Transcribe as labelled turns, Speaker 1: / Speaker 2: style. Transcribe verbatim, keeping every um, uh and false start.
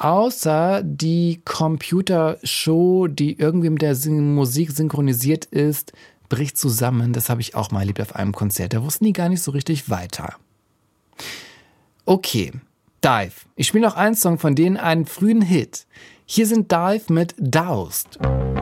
Speaker 1: außer die Computershow, die irgendwie mit der Syn- Musik synchronisiert ist, bricht zusammen. Das habe ich auch mal erlebt auf einem Konzert. Da wussten die gar nicht so richtig weiter. Okay, Dive. Ich spiele noch einen Song von denen, einen frühen Hit. Hier sind Dive mit Doused.